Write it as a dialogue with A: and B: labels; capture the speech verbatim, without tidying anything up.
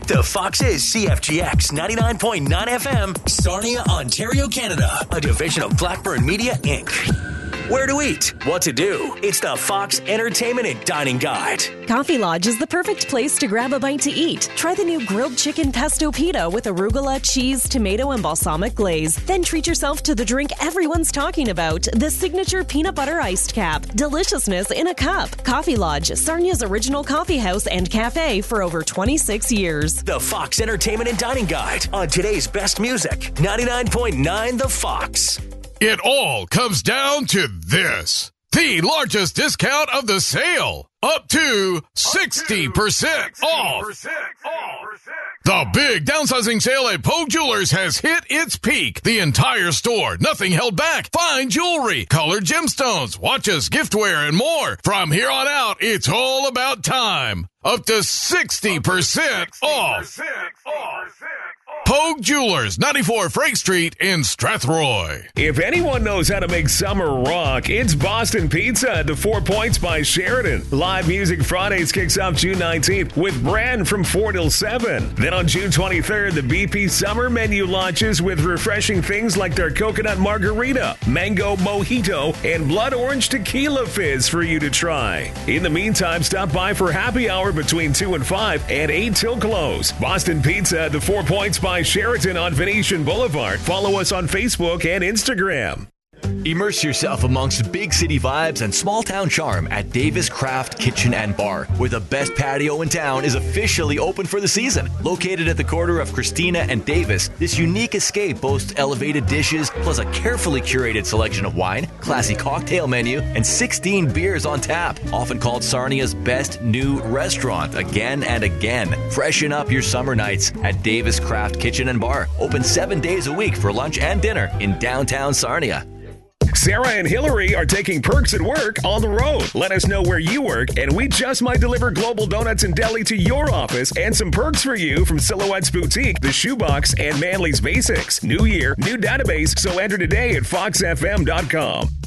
A: The Fox is C F G X ninety-nine point nine F M, Sarnia, Ontario, Canada, a division of Blackburn Media, Incorporated. Where to eat, what to do. It's the Fox Entertainment and Dining Guide.
B: Coffee Lodge is the perfect place to grab a bite to eat. Try the new grilled chicken pesto pita with arugula, cheese, tomato, and balsamic glaze. Then treat yourself to the drink everyone's talking about, the signature peanut butter iced cap. Deliciousness in a cup. Coffee Lodge, Sarnia's original coffee house and cafe for over twenty-six years.
A: The Fox Entertainment and Dining Guide on today's best music. ninety-nine point nine The Fox.
C: It all comes down to this. The largest discount of the sale. Up to sixty percent off. The big downsizing sale at Pogue Jewelers has hit its peak. The entire store, nothing held back. Fine jewelry, colored gemstones, watches, giftware, and more. From here on out, it's all about time. Up to sixty percent off. Pogue Jewelers, ninety-four Frank Street in Strathroy.
D: If anyone knows how to make summer rock, it's Boston Pizza at the Four Points by Sheridan. Live Music Fridays kicks off June nineteenth with Brand from four till seven. Then on June twenty-third, the B P Summer Menu launches with refreshing things like their coconut margarita, mango mojito, and blood orange tequila fizz for you to try. In the meantime, stop by for happy hour between two and five and eight till close. Boston Pizza at the Four Points by Sheraton on Venetian Boulevard. Follow us on Facebook and Instagram.
E: Immerse yourself amongst big city vibes and small town charm at Davis Craft Kitchen and Bar, where the best patio in town is officially open for the season. Located at the corner of Christina and Davis, this unique escape boasts elevated dishes, plus a carefully curated selection of wine, classy cocktail menu, and sixteen beers on tap. Often called Sarnia's best new restaurant again and again. Freshen up your summer nights at Davis Craft Kitchen and Bar. Open seven days a week for lunch and dinner in downtown Sarnia.
D: Sarah and Hillary are taking Perks at Work on the road. Let us know where you work, and we just might deliver Global Donuts and Deli to your office and some perks for you from Silhouette's Boutique, The Shoebox, and Manly's Basics. New year, new database, so enter today at fox f m dot com.